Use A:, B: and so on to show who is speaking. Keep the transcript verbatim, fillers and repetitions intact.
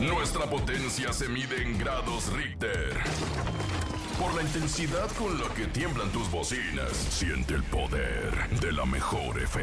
A: Nuestra potencia se mide en grados Richter. Por la intensidad con la que tiemblan tus bocinas, siente el poder de la mejor F